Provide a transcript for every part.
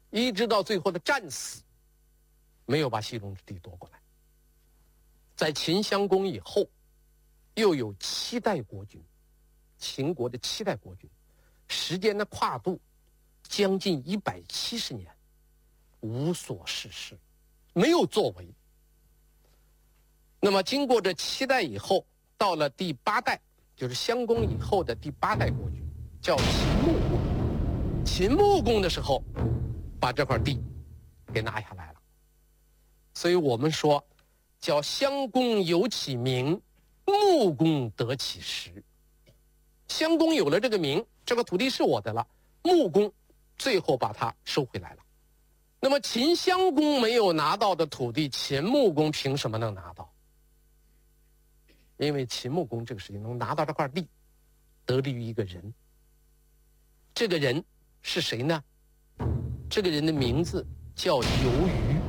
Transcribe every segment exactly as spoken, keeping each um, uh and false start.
一直到最后的战死，没有把西戎之地夺过来。在秦襄公以后，又有七代国君，秦国的七代国君，时间的跨度将近一百七十年，无所事事，没有作为。那么经过这七代以后，到了第八代，就是襄公以后的第八代国君，叫秦穆公。秦穆公的时候，把这块地给拿下来了。所以我们说，叫襄公有其名，穆公得其实。襄公有了这个名，这个土地是我的了，穆公最后把它收回来了。那么秦襄公没有拿到的土地，秦穆公凭什么能拿到？因为秦穆公这个事情能拿到这块地，得力于一个人。这个人是谁呢？这个人的名字叫游鱼，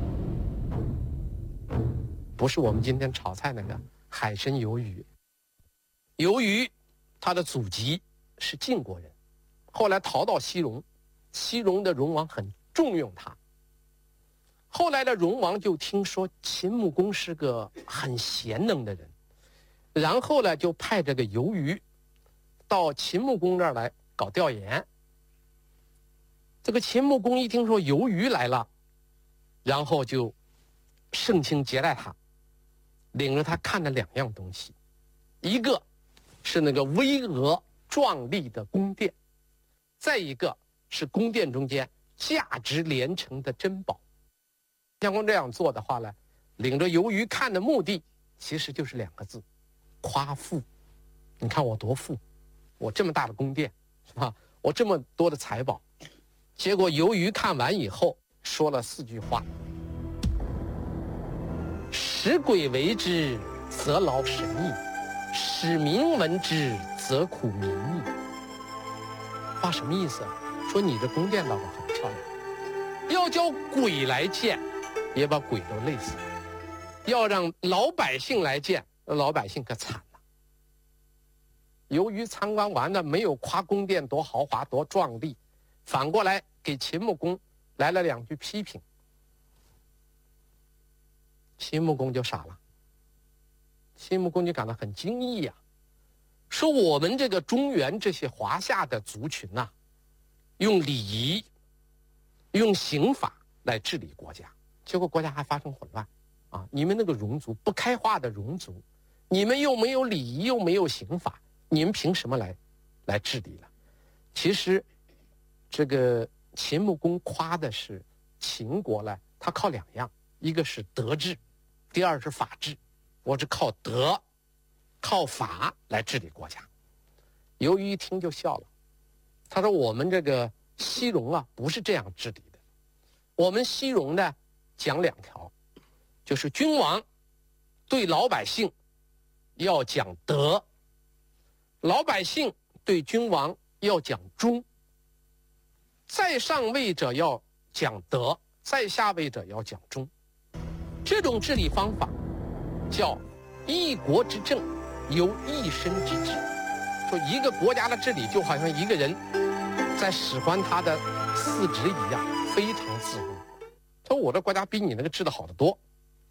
不是我们今天炒菜那个海参鱿鱼。游鱼他的祖籍是晋国人，后来逃到西戎，西戎的戎王很重用他。后来的戎王就听说秦穆公是个很贤能的人，然后呢就派这个游鱼到秦穆公这儿来搞调研。这个秦穆公一听说游鱼来了，然后就盛情接待他，领着他看了两样东西，一个是那个巍峨壮丽的宫殿，再一个是宫殿中间价值连城的珍宝。襄公这样做的话呢，领着游鱼看的目的其实就是两个字：夸富。你看我多富，我这么大的宫殿，是吧？我这么多的财宝。结果游鱼看完以后说了四句话：使鬼为之，则劳神矣；使民闻之，则苦民矣。话什么意思啊？说你这宫殿倒是很漂亮，要叫鬼来见，也把鬼都累死了；要让老百姓来见，老百姓可惨了。由于参观完了，没有夸宫殿多豪华多壮丽，反过来给秦穆公来了两句批评。秦穆公就傻了，秦穆公就感到很惊异呀、啊，说我们这个中原这些华夏的族群呐、啊，用礼仪、用刑法来治理国家，结果国家还发生混乱啊！你们那个戎族不开化的戎族，你们又没有礼仪，又没有刑法，你们凭什么来来治理了？其实，这个秦穆公夸的是秦国呢，他靠两样，一个是德治，第二是法治。我是靠德、靠法来治理国家。游鱼一听就笑了，他说：“我们这个西戎啊，不是这样治理的。我们西戎呢，讲两条，就是君王对老百姓要讲德，老百姓对君王要讲忠。在上位者要讲德，在下位者要讲忠。这种治理方法叫一国之政，由一身之治。说一个国家的治理就好像一个人在使唤他的四肢一样，非常自如。他说我的国家比你那个治得好得多。”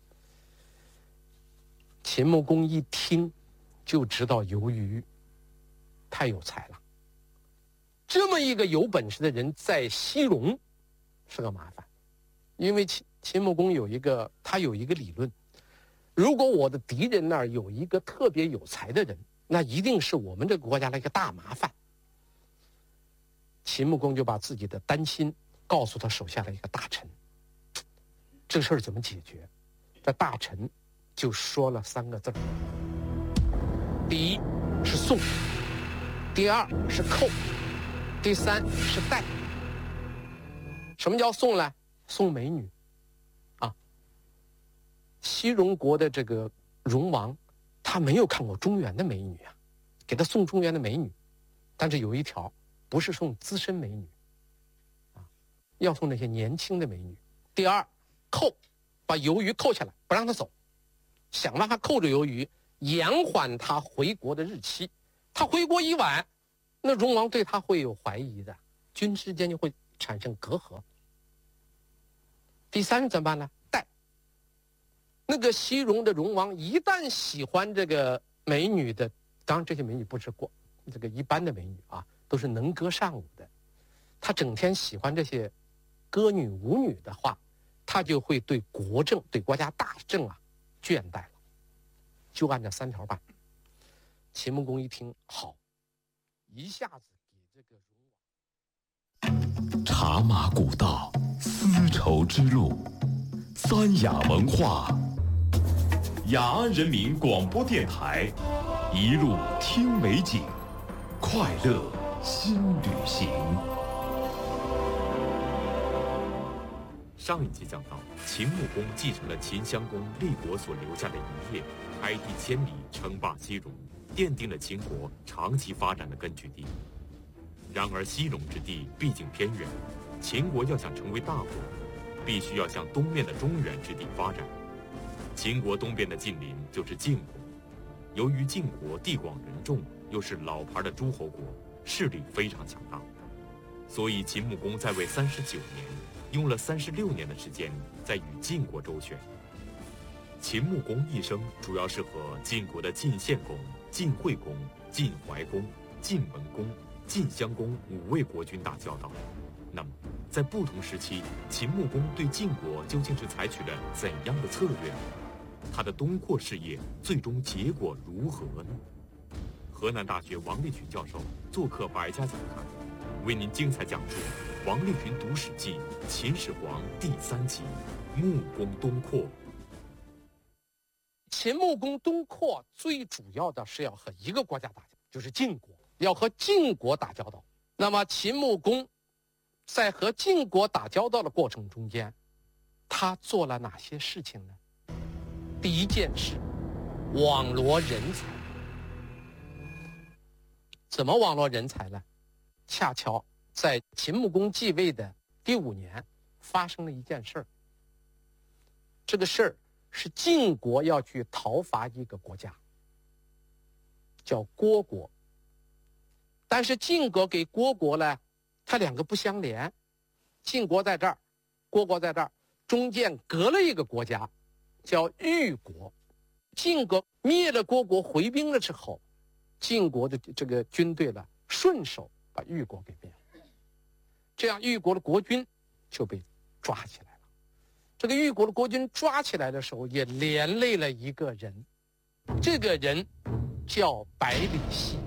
秦穆公一听就知道游鱼太有才了，这么一个有本事的人在西戎是个麻烦。因为秦秦穆公有一个他有一个理论，如果我的敌人那儿有一个特别有才的人，那一定是我们这个国家的一个大麻烦。秦穆公就把自己的担心告诉他手下的一个大臣，这个事儿怎么解决？这大臣就说了三个字：第一是送，第二是扣，第三是带。什么叫送呢？送美女啊！西戎国的这个戎王，他没有看过中原的美女啊，给他送中原的美女，但是有一条，不是送资深美女啊，要送那些年轻的美女。第二，扣，把游鱼扣下来，不让他走，想办法扣着游鱼，延缓他回国的日期。他回国一晚，那戎王对他会有怀疑的，君之间就会产生隔阂。 第三是怎么办呢？带。那个西戎的戎王一旦喜欢这个美女的，当然这些美女不是过这个一般的美女啊，都是能歌善舞的。他整天喜欢这些歌女舞女的话，他就会对国政、对国家大政啊倦怠了。就按这三条办。秦穆公一听，好，一下子给这个戎王。 茶马古道，丝绸之路，三雅文化。雅安人民广播电台，一路听美景，快乐新旅行。 上一集讲到，秦穆公继承了秦襄公立国所留下的遗业，开辟千里，称霸西戎，奠定了秦国长期发展的根据地。然而西戎之地毕竟偏远，秦国要想成为大国，必须要向东面的中原之地发展。秦国东边的近邻就是晋国，由于晋国地广人众，又是老牌的诸侯国，势力非常强大，所以秦穆公在位三十九年，用了三十六年的时间在与晋国周旋。秦穆公一生主要是和晋国的晋献公、晋惠公、晋怀公、晋文公、晋襄公五位国君打交道。那么在不同时期，秦穆公对晋国究竟是采取了怎样的策略呢？他的东扩事业最终结果如何呢？河南大学王立群教授做客百家讲坛，为您精彩讲述王立群读史记秦始皇第三集穆公东扩。 秦穆公东扩最主要的是要和一个国家打交道，就是晋国，要和晋国打交道。那么秦穆公在和晋国打交道的过程中间，他做了哪些事情呢？第一件事，网罗人才。怎么网罗人才呢？恰巧在秦穆公继位的第五年，发生了一件事儿。这个事儿是晋国要去讨伐一个国家，叫虢国。但是晋国给虢国呢，它两个不相连，晋国在这儿，虢国在这儿，中间隔了一个国家，叫豫国。晋国灭了虢国，回兵了之后，晋国的这个军队呢，顺手把豫国给灭了，这样豫国的国君就被抓起来了。这个豫国的国君抓起来的时候，也连累了一个人，这个人叫百里奚，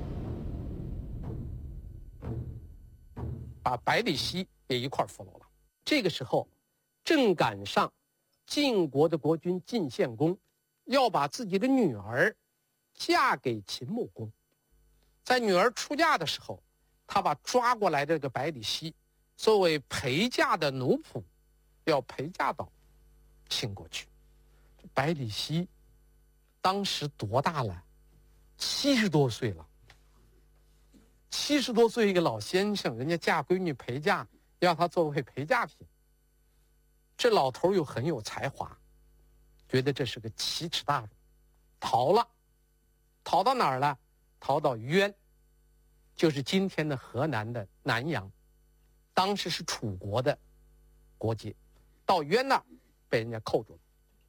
把百里奚也一块俘虏了。这个时候正赶上晋国的国君晋献公要把自己的女儿嫁给秦穆公，在女儿出嫁的时候，他把抓过来的这个百里奚作为陪嫁的奴仆，要陪嫁到秦国去。百里奚当时多大了？七十多岁了。七十多岁一个老先生，人家嫁闺女陪嫁，要他作为陪嫁品。这老头又很有才华，觉得这是个奇耻大辱，逃了。逃到哪儿了？逃到渊，就是今天的河南的南阳，当时是楚国的国界。到渊那儿被人家扣住了。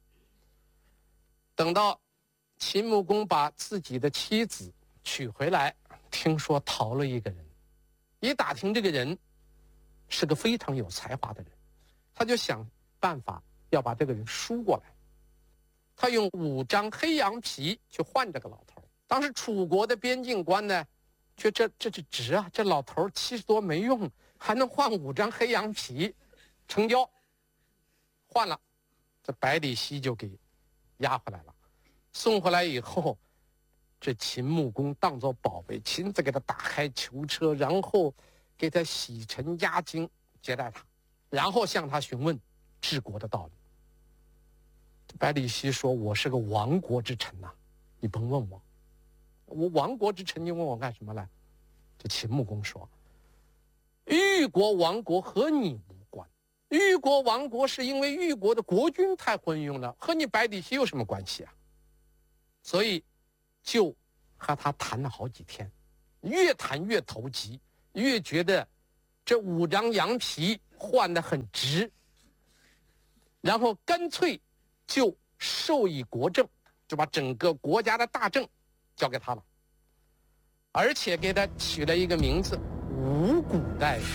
等到秦穆公把自己的妻子娶回来，听说逃了一个人，一打听这个人是个非常有才华的人，他就想办法要把这个人赎过来。他用五张黑羊皮去换这个老头。当时楚国的边境官呢，觉得这这这值啊，这老头七十多没用，还能换五张黑羊皮，成交，换了，这百里奚就给押回来了。送回来以后，这秦穆公当作宝贝，亲自给他打开囚车，然后给他洗尘压惊，接待他，然后向他询问治国的道理。百里奚说：“我是个亡国之臣呐、啊，你甭问我，我亡国之臣，你问我干什么来？”这秦穆公说：“豫国亡国和你无关，豫国亡国是因为豫国的国君太昏庸了，和你百里奚有什么关系啊？”所以就和他谈了好几天，越谈越投机，越觉得这五张羊皮换得很值。 然后干脆就授以国政，就把整个国家的大政交给他了，而且给他取了一个名字五谷大夫。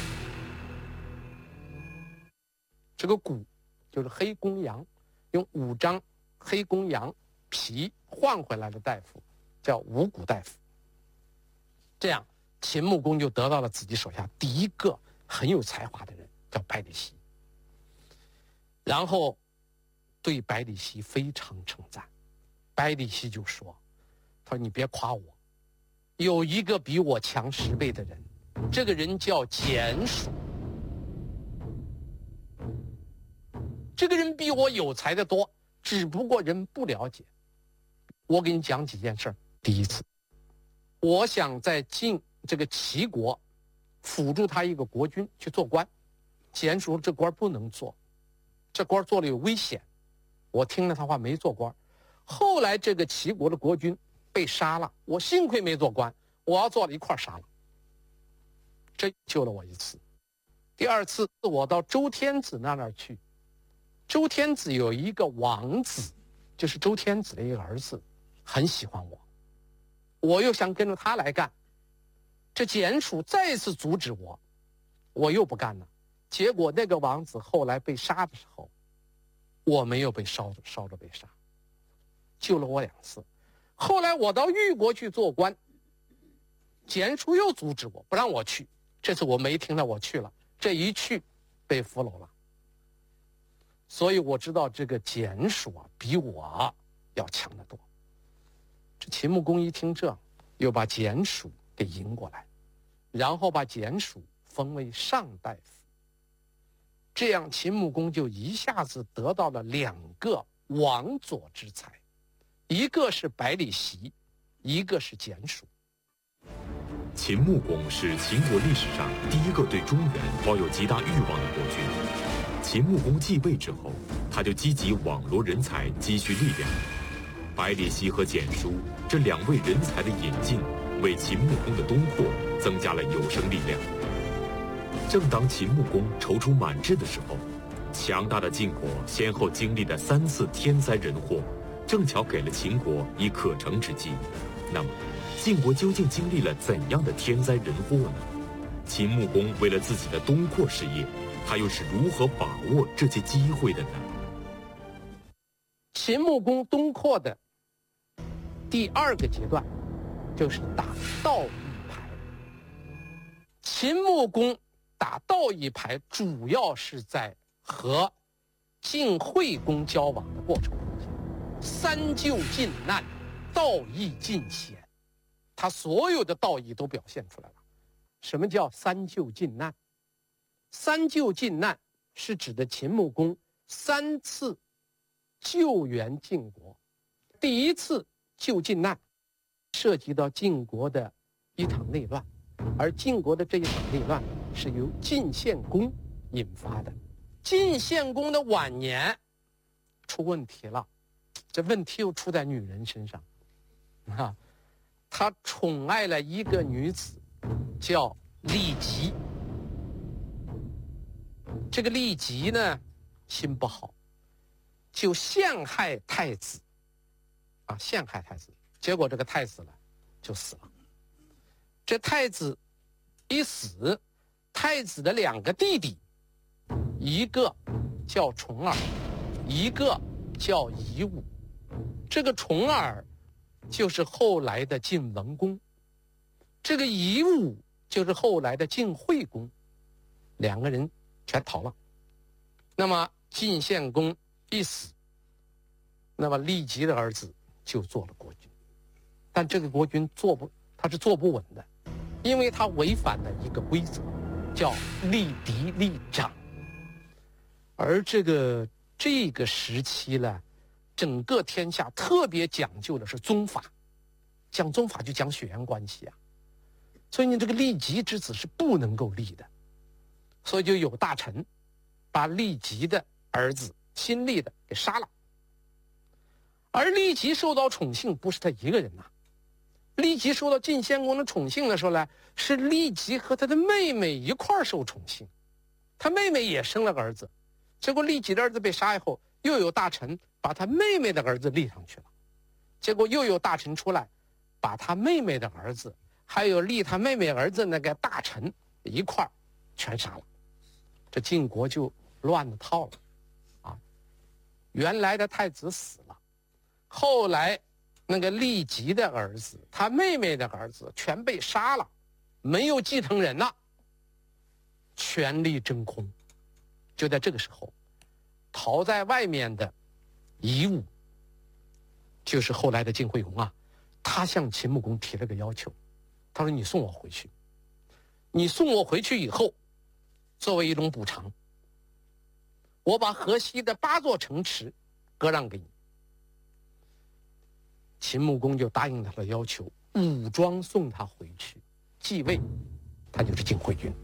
这个谷就是黑公羊，用五张黑公羊皮换回来的大夫，叫五谷大夫。这样秦穆公就得到了自己手下第一个很有才华的人，叫百里奚。然后对百里奚非常称赞。百里奚就说：“他说你别夸我，有一个比我强十倍的人，这个人叫简叔。这个人比我有才的多，只不过人不了解。我给你讲几件事儿。第一次，我想在晋这个齐国辅助他一个国君去做官，简叔这官不能做，这官做了有危险。我听了他话没做官。后来这个齐国的国君被杀了，我幸亏没做官，我要做了一块杀了。这救了我一次。第二次，我到周天子那儿去，周天子有一个王子，就是周天子的一个儿子，很喜欢我，我又想跟着他来干。这简叔再次阻止我，我又不干了。结果那个王子后来被杀的时候，我没有被烧着烧着被杀，救了我两次。后来我到豫国去做官，简叔又阻止我，不让我去。这次我没听到，我去了，这一去被俘虏了。所以我知道这个简叔啊比我要强得多。这秦穆公一听这，又把简叔给迎过来，然后把简叔封为上大夫。这样秦穆公就一下子得到了两个王佐之才，一个是百里奚，一个是简叔。 秦穆公是秦国历史上第一个对中原抱有极大欲望的国君。秦穆公继位之后，他就积极网罗人才，积蓄力量。百里奚和简叔这两位人才的引进，为秦穆公的东扩增加了有生力量。正当秦穆公踌躇满志的时候，强大的晋国先后经历了三次天灾人祸，正巧给了秦国以可乘之机。那么，晋国究竟经历了怎样的天灾人祸呢？秦穆公为了自己的东扩事业，他又是如何把握这些机会的呢？ 秦穆公东扩的第二个阶段，就是打道义牌。秦穆公打道义牌，主要是在和晋惠公交往的过程中间，三救晋难，道义尽显，他所有的道义都表现出来了。什么叫三救晋难？三救晋难是指的秦穆公三次救援晋国。第一次救晋难，涉及到晋国的一场内乱，而晋国的这一场内乱是由晋献公引发的。晋献公的晚年出问题了，这问题又出在女人身上啊，他宠爱了一个女子，叫骊姬。这个骊姬呢，心不好，就陷害太子，啊，陷害太子。结果这个太子呢，就死了。这太子一死，太子的两个弟弟，一个叫重耳，一个叫夷吾。这个重耳就是后来的晋文公，这个夷吾就是后来的晋惠公，两个人全逃了。那么晋献公一死，那么骊姬的儿子就做了国君，但这个国君做不，他是坐不稳的，因为他违反了一个规则，叫立嫡立长。而这个这个时期呢，整个天下特别讲究的是宗法，讲宗法就讲血缘关系啊，所以你这个骊姬之子是不能够立的，所以就有大臣把骊姬的儿子新立的给杀了。而骊姬受到宠幸不是他一个人呐、啊，骊姬受到晋献公的宠幸的时候呢，是骊姬和他的妹妹一块儿受宠幸，他妹妹也生了个儿子， 结果利己的儿子被杀以后，又有大臣把他妹妹的儿子立上去了，结果又有大臣出来，把他妹妹的儿子，还有立他妹妹儿子那个大臣一块儿全杀了，这晋国就乱了套了，啊，原来的太子死了，后来那个利己的儿子，他妹妹的儿子全被杀了，没有继承人了，权力真空。就在这个时候，逃在外面的夷吾，就是后来的晋惠公啊，他向秦穆公提了个要求，他说：“你送我回去，你送我回去以后，作为一种补偿，我把河西的八座城池割让给你。”秦穆公就答应他的要求，武装送他回去继位，他就是晋惠君。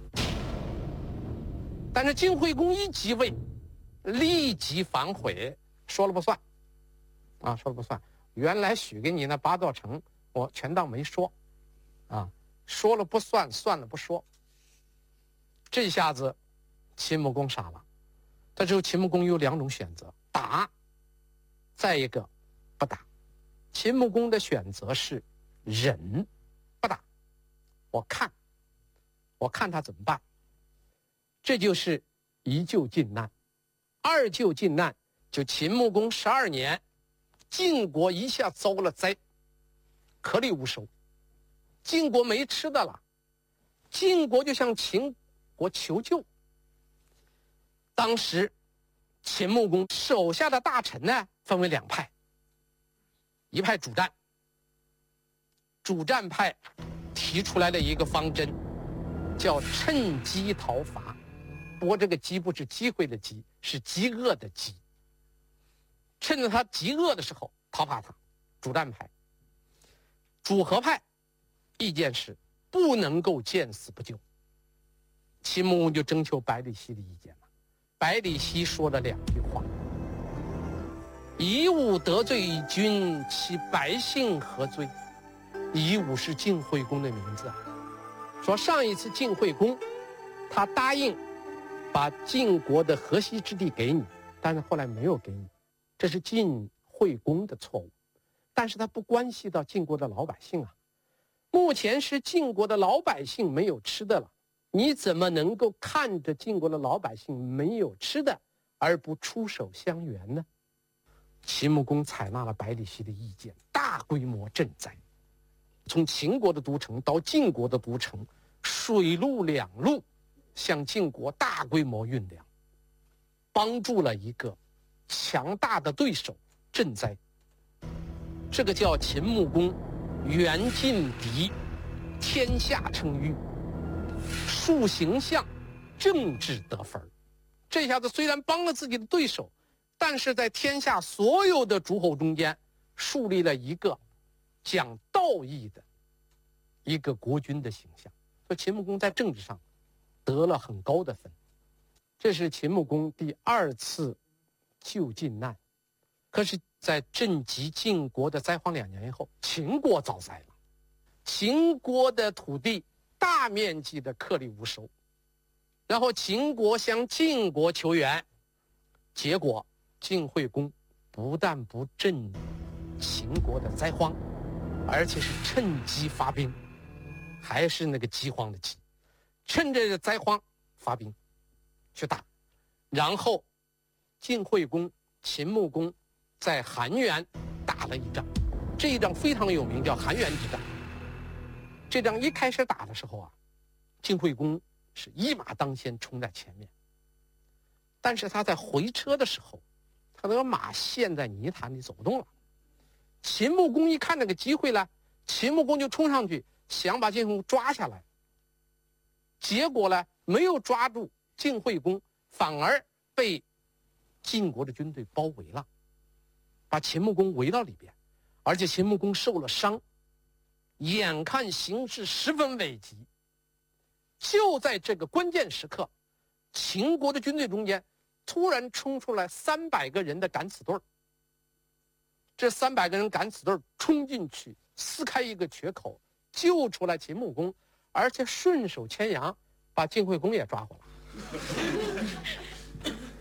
但是晋惠公一即位，立即反悔，说了不算，啊，说了不算。原来许给你那八座城，我全当没说，啊，说了不算，算了不说。这下子，秦穆公傻了。这时候秦穆公有两种选择：打，再一个不打。秦穆公的选择是忍，不打，我看，我看他怎么办。这就是一救晋难。二救晋难，就秦穆公十二年，晋国一下遭了灾，颗粒无收，晋国没吃的了，晋国就向秦国求救。当时秦穆公手下的大臣呢，分为两派，一派主战，主战派提出来的一个方针叫趁机讨伐。不过这个饥不是机会的饥，是饥饿的饥。趁着他饥饿的时候讨伐他，主战派。主和派意见是不能够见死不救。秦穆公就征求百里奚的意见了。百里奚说了两句话：夷吾得罪君，其百姓何罪？夷吾是晋惠公的名字啊。说上一次晋惠公他答应把晋国的河西之地给你，但是后来没有给你，这是晋惠公的错误。但是他不关系到晋国的老百姓啊。目前是晋国的老百姓没有吃的了，你怎么能够看着晋国的老百姓没有吃的而不出手相援呢？秦穆公采纳了百里奚的意见，大规模赈灾，从秦国的都城到晋国的都城，水陆两路向晋国大规模运粮，帮助了一个强大的对手赈灾。这个叫秦穆公援晋敌，天下称誉，树形象，政治得分。这下子虽然帮了自己的对手，但是在天下所有的诸侯中间树立了一个讲道义的一个国君的形象。所以秦穆公在政治上得了很高的分。这是秦穆公第二次救晋难。可是在震及晋国的灾荒两年以后，秦国遭灾了，秦国的土地大面积的颗粒无收，然后秦国向晋国求援，结果晋惠公不但不震秦国的灾荒，而且是趁机发兵，还是那个饥荒的饥，趁着这灾荒发兵去打。然后晋惠公、秦穆公在韩原打了一仗，这一仗非常有名，叫韩原之战。这仗一开始打的时候啊，晋惠公是一马当先冲在前面，但是他在回车的时候，他那个马陷在泥潭里走不动了。秦穆公一看那个机会呢，秦穆公就冲上去想把晋惠公抓下来，结果呢没有抓住晋惠公，反而被晋国的军队包围了，把秦穆公围到里边，而且秦穆公受了伤，眼看形势十分危急。就在这个关键时刻，秦国的军队中间突然冲出来三百个人的敢死队。这三百个人敢死队冲进去，撕开一个缺口，救出来秦穆公，而且顺手牵羊把晋惠公也抓回来。